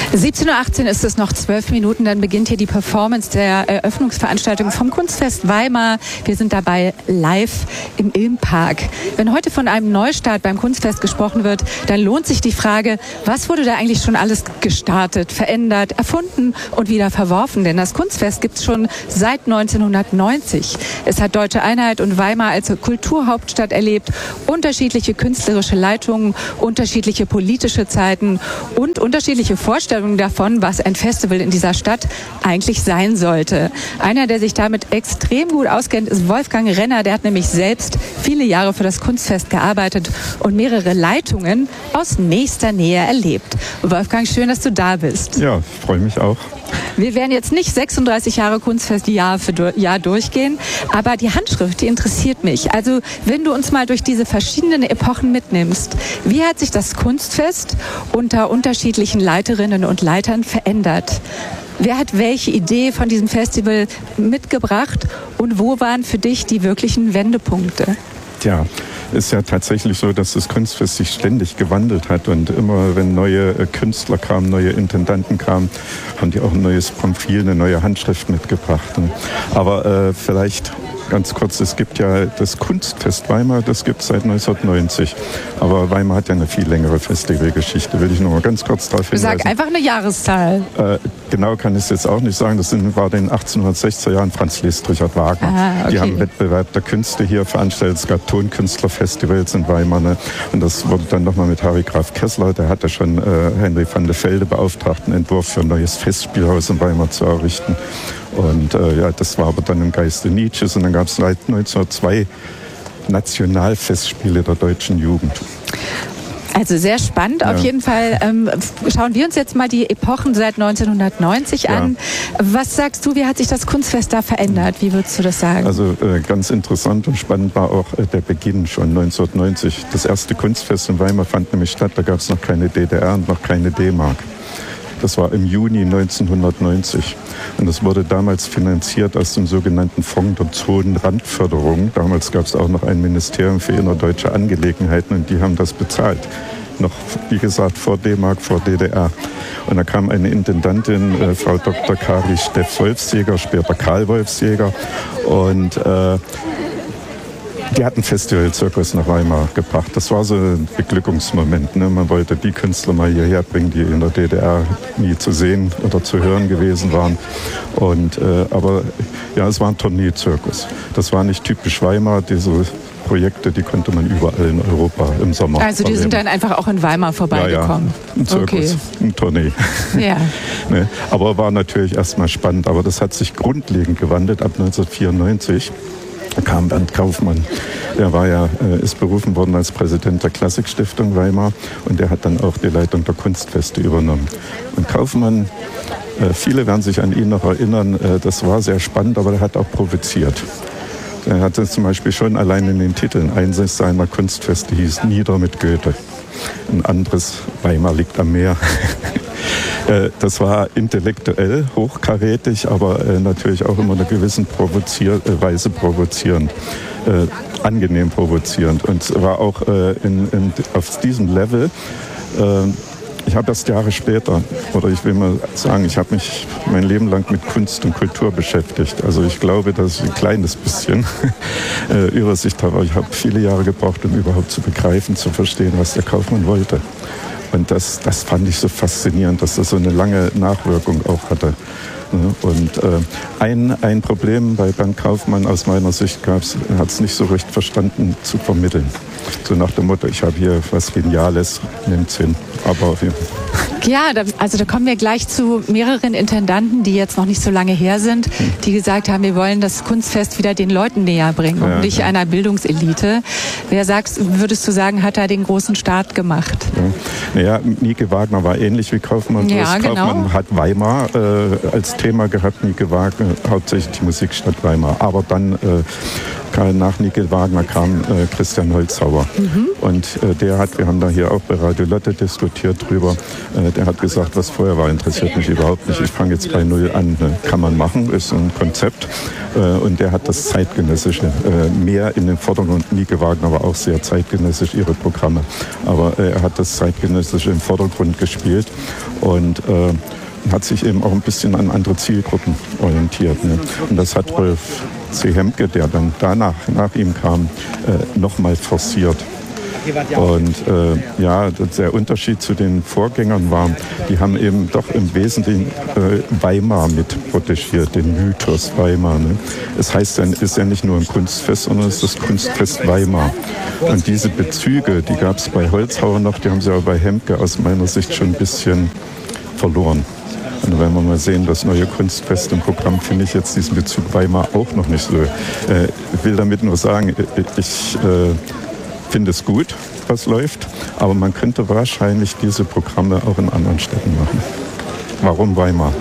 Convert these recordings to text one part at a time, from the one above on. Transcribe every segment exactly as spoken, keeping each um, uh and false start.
siebzehn Uhr achtzehn ist es, noch zwölf Minuten, dann beginnt hier die Performance der Eröffnungsveranstaltung vom Kunstfest Weimar. Wir sind dabei live im Ilmpark. Wenn heute von einem Neustart beim Kunstfest gesprochen wird, dann lohnt sich die Frage, was wurde da eigentlich schon alles gestartet, verändert, erfunden und wieder verworfen? Denn das Kunstfest gibt es schon seit neunzehnhundertneunzig. Es hat deutsche Einheit und Weimar als Kulturhauptstadt erlebt, unterschiedliche künstlerische Leitungen, unterschiedliche politische Zeiten und unterschiedliche Vorstellungen davon, was ein Festival in dieser Stadt eigentlich sein sollte. Einer, der sich damit extrem gut auskennt, ist Wolfgang Renner. Der hat nämlich selbst viele Jahre für das Kunstfest gearbeitet und mehrere Leitungen aus nächster Nähe erlebt. Wolfgang, schön, dass du da bist. Ja, ich freue mich auch. Wir werden jetzt nicht sechsunddreißig Jahre Kunstfest Jahr für Jahr durchgehen, aber die Handschrift, die interessiert mich. Also wenn du uns mal durch diese verschiedenen Epochen mitnimmst, wie hat sich das Kunstfest unter unterschiedlichen Leiterinnen und Leitern verändert? Wer hat welche Idee von diesem Festival mitgebracht und wo waren für dich die wirklichen Wendepunkte? Tja, ist ja tatsächlich so, dass das Kunstfest sich ständig gewandelt hat und immer, wenn neue Künstler kamen, neue Intendanten kamen, haben die auch ein neues Profil, eine neue Handschrift mitgebracht. Aber äh, vielleicht ganz kurz, es gibt ja das Kunstfest Weimar, das gibt es seit neunzehnhundertneunzig. Aber Weimar hat ja eine viel längere Festivalgeschichte, will ich noch mal ganz kurz darauf hinweisen. Sag einfach eine Jahreszahl. Äh, genau kann ich es jetzt auch nicht sagen. Das sind, war in den achtzehnhundertsechziger Jahren Franz Liszt, Richard Wagner. Ah, okay. Die haben Wettbewerb der Künste hier veranstaltet. Es gab Tonkünstlerfestivals in Weimar. Ne? Und das wurde dann nochmal mit Harry Graf Kessler, der hatte schon äh, Henry van de Velde beauftragt, einen Entwurf für ein neues Festspielhaus in Weimar zu errichten. Und äh, ja, das war aber dann im Geiste Nietzsches. Und dann gab es seit neunzehnhundertzwei Nationalfestspiele der deutschen Jugend. Also sehr spannend. Ja. Auf jeden Fall ähm, schauen wir uns jetzt mal die Epochen seit neunzehnhundertneunzig ja. an. Was sagst du, wie hat sich das Kunstfest da verändert? Wie würdest du das sagen? Also äh, ganz interessant und spannend war auch äh, der Beginn schon neunzehnhundertneunzig. Das erste Kunstfest in Weimar fand nämlich statt, da gab es noch keine D D R und noch keine D-Mark. Das war im Juni neunzehnhundertneunzig. Und das wurde damals finanziert aus dem sogenannten Fonds der Zonenrandförderung. Damals gab es auch noch ein Ministerium für innerdeutsche Angelegenheiten und die haben das bezahlt. Noch, wie gesagt, vor D-Mark, vor D D R. Und da kam eine Intendantin, äh, Frau Doktor Kari Steff-Wolfsjäger, später Karl Wolfsjäger. Und äh, die hat einen Festivalzirkus nach Weimar gebracht. Das war so ein Beglückungsmoment. Ne? Man wollte die Künstler mal hierher bringen, die in der D D R nie zu sehen oder zu hören gewesen waren. Und, äh, aber ja, es war ein Tourneezirkus. Das war nicht typisch Weimar. Diese Projekte, die konnte man überall in Europa im Sommer Also die erleben. Sind dann einfach auch in Weimar vorbeigekommen? Ja, ja. Ein Zirkus, okay. Ein Tournee. Ja. Ne? Aber war natürlich erstmal spannend. Aber das hat sich grundlegend gewandelt ab neunzehnhundertvierundneunzig. Da kam Bernd Kaufmann, der war ja, äh, ist berufen worden als Präsident der Klassikstiftung Weimar und der hat dann auch die Leitung der Kunstfeste übernommen. Und Kaufmann, äh, viele werden sich an ihn noch erinnern, äh, das war sehr spannend, aber er hat auch provoziert. Er hatte zum Beispiel schon allein in den Titeln, eines seiner Kunstfeste hieß Nieder mit Goethe. Ein anderes, Weimar liegt am Meer. Das war intellektuell hochkarätig, aber äh, natürlich auch immer in einer gewissen Provozier- äh, Weise provozierend, äh, angenehm provozierend. Und war auch äh, in, in, auf diesem Level, äh, ich habe erst Jahre später, oder ich will mal sagen, ich habe mich mein Leben lang mit Kunst und Kultur beschäftigt. Also ich glaube, dass ich ein kleines bisschen äh, Übersicht habe. Ich habe viele Jahre gebraucht, um überhaupt zu begreifen, zu verstehen, was der Kaufmann wollte. Und das, das fand ich so faszinierend, dass das so eine lange Nachwirkung auch hatte. Und äh, ein, ein Problem bei Bernd Kaufmann aus meiner Sicht gab es, er hat es nicht so recht verstanden zu vermitteln. So nach dem Motto, ich habe hier was Geniales, nehmt's hin. Aber ja. Ja, da, also da kommen wir gleich zu mehreren Intendanten, die jetzt noch nicht so lange her sind, die gesagt haben, wir wollen das Kunstfest wieder den Leuten näher bringen und ja, nicht ja. einer Bildungselite. Wer sagst, würdest du sagen, hat da den großen Start gemacht? Ja. Naja, Nike Wagner war ähnlich wie Kaufmann. Ja, genau. Kaufmann hat Weimar äh, als Thema gehabt, Nike Wagner, hauptsächlich die Musikstadt Weimar. Aber dann äh, nach Nike Wagner kam äh, Christian Holzhauer. Mhm. Und äh, der hat, wir haben da hier auch bei Radio Lotte diskutiert drüber, äh, der hat gesagt, was vorher war, interessiert mich überhaupt nicht. Ich fange jetzt bei Null an. Ne? Kann man machen, ist ein Konzept. Äh, und der hat das Zeitgenössische äh, mehr in den Vordergrund nie gewagt, aber auch sehr zeitgenössisch ihre Programme. Aber äh, er hat das Zeitgenössische im Vordergrund gespielt und äh, hat sich eben auch ein bisschen an andere Zielgruppen orientiert. Ne? Und das hat Rolf C. Hemke, der dann danach nach ihm kam, äh, nochmal forciert. Und äh, ja, der Unterschied zu den Vorgängern war, die haben eben doch im Wesentlichen äh, Weimar mit protegiert, den Mythos Weimar. Ne? Es heißt dann, ist ja nicht nur ein Kunstfest, sondern es ist das Kunstfest Weimar. Und diese Bezüge, die gab es bei Holzhauer noch, die haben sie aber bei Hemke aus meiner Sicht schon ein bisschen verloren. Und wenn wir mal sehen, das neue Kunstfest im Programm, finde ich jetzt diesen Bezug Weimar auch noch nicht so. Äh, ich will damit nur sagen, ich äh, finde es gut, was läuft, aber man könnte wahrscheinlich diese Programme auch in anderen Städten machen. Warum Weimar?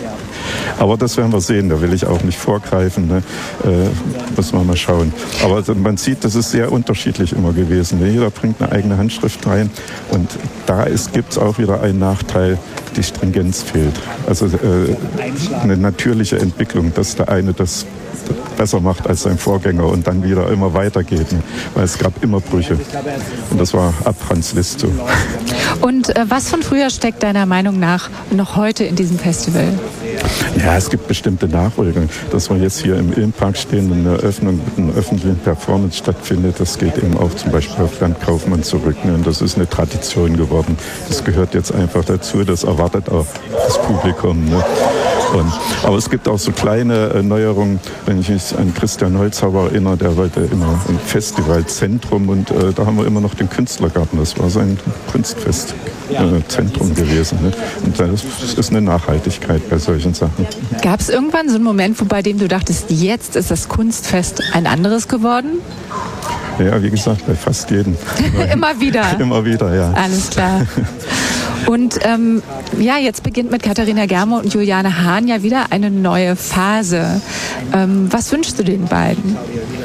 Aber das werden wir sehen, da will ich auch nicht vorgreifen, ne? äh, muss man mal schauen. Aber man sieht, das ist sehr unterschiedlich immer gewesen. Ne? Jeder bringt eine eigene Handschrift rein und da gibt es auch wieder einen Nachteil, die Stringenz fehlt. Also äh, eine natürliche Entwicklung, dass der eine das besser macht als sein Vorgänger und dann wieder immer weitergeht. Ne? Weil es gab immer Brüche. Und das war ab Franz Liszt so. Und äh, was von früher steckt deiner Meinung nach noch heute in diesem Festival? Ja, es gibt bestimmte Nachfolger. Dass wir jetzt hier im Ilmenpark stehen und eine Eröffnung mit einer öffentlichen Performance stattfindet, das geht eben auch zum Beispiel auf Bernd Kaufmann zurück. Ne? Und das ist eine Tradition geworden. Das gehört jetzt einfach dazu, das erwartet auch das Publikum. Ne? Und, aber es gibt auch so kleine äh, Neuerungen, wenn ich mich an Christian Holzhauer erinnere, der wollte immer ein Festivalzentrum und äh, da haben wir immer noch den Künstlergarten, das war sein Kunstfestzentrum äh, gewesen. Ne? Und das ist eine Nachhaltigkeit bei solchen Sachen. Gab es irgendwann so einen Moment, wo bei dem du dachtest, jetzt ist das Kunstfest ein anderes geworden? Ja, wie gesagt, bei fast jedem. Immer wieder? Immer wieder, ja. Alles klar. Und ähm, ja, jetzt beginnt mit Katharina Germo und Juliane Hahn ja wieder eine neue Phase. Ähm, was wünschst du den beiden?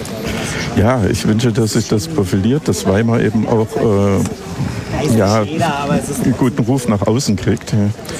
Ja, ich wünsche, dass sich das profiliert, dass Weimar eben auch äh, ja, einen guten Ruf nach außen kriegt.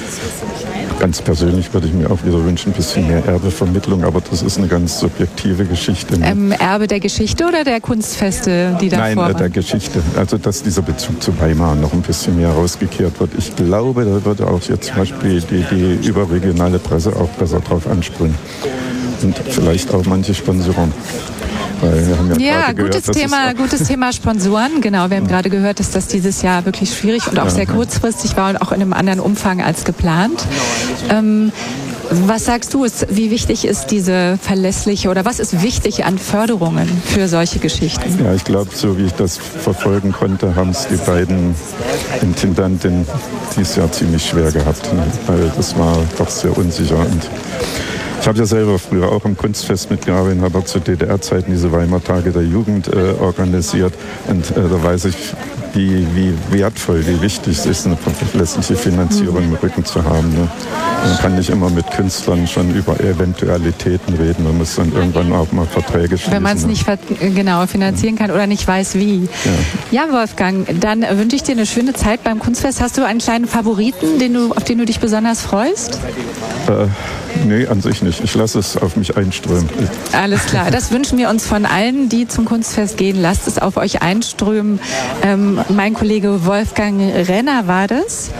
Ganz persönlich würde ich mir auch wieder wünschen, ein bisschen mehr Erbevermittlung, aber das ist eine ganz subjektive Geschichte. Ne? Ähm, Erbe der Geschichte oder der Kunstfeste, die davor Nein, waren? der Geschichte. Also, dass dieser Bezug zu Weimar noch ein bisschen mehr rausgekehrt wird. Ich glaube, da würde auch jetzt zum Beispiel die, die überregionale Presse auch besser drauf ansprechen. Und vielleicht auch manche Sponsoren. Weil wir haben ja, ja gehört, gutes, Thema, gutes Thema Sponsoren. Genau, wir haben ja. gerade gehört, dass das dieses Jahr wirklich schwierig und auch ja, sehr kurzfristig war und auch in einem anderen Umfang als geplant. Ähm, was sagst du, ist, wie wichtig ist diese verlässliche oder was ist wichtig an Förderungen für solche Geschichten? Ja, ich glaube, so wie ich das verfolgen konnte, haben es die beiden Intendanten dieses Jahr ziemlich schwer gehabt. Ne? Weil das war doch sehr unsicher. Und ich habe ja selber früher auch am Kunstfest mitgearbeitet, habe auch zu D D R-Zeiten diese Weimar Tage der Jugend äh, organisiert. Und äh, da weiß ich, wie, wie wertvoll, wie wichtig es ist, eine verlässliche Finanzierung im Rücken zu haben. Ne? Man kann nicht immer mit Künstlern schon über Eventualitäten reden. Man muss dann irgendwann auch mal Verträge schließen. Wenn man es nicht genau finanzieren kann oder nicht weiß, wie. Ja. ja, Wolfgang, dann wünsche ich dir eine schöne Zeit beim Kunstfest. Hast du einen kleinen Favoriten, den du, auf den du dich besonders freust? Äh, nee, an sich nicht. Ich lasse es auf mich einströmen. Alles klar. Das wünschen wir uns von allen, die zum Kunstfest gehen. Lasst es auf euch einströmen. Ähm, mein Kollege Wolfgang Renner war das.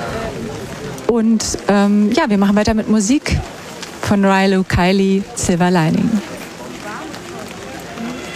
Und ähm, ja, wir machen weiter mit Musik von Rilo Kiley, Silver Lining.